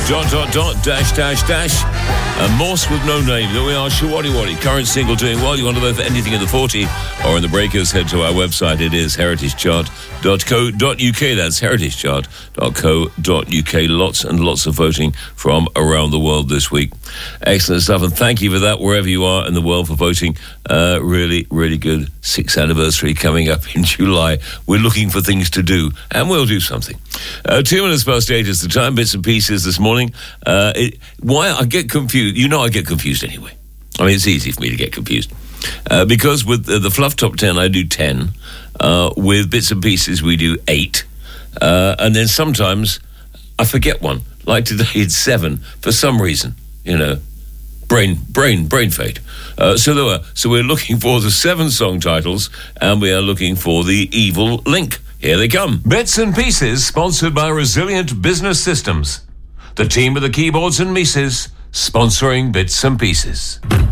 dash. Morse with no name. There we are, Shawadi. Current single doing well. You want to vote for anything in the 40 or in the breakers, head to our website. It is heritagechart.co.uk. That's heritagechart.co.uk. Lots and lots of voting from around the world this week. Excellent stuff, and thank you for that wherever you are in the world for voting. Really, really good 6th anniversary coming up in July. We're looking for things to do, and we'll do something. 2 minutes past 8 is the time. Bits and pieces this morning. Why I get confused? You know I get confused anyway. I mean, it's easy for me to get confused. Because with the Fluff Top 10, I do 10. With Bits and Pieces, we do 8. And then sometimes I forget one. Like today, it's 7 for some reason. You know, brain fade. So we're looking for the 7 song titles, and we are looking for the evil link. Here they come. Bits and Pieces, sponsored by Resilient Business Systems. The team of the keyboards and Mises, sponsoring Bits and Pieces.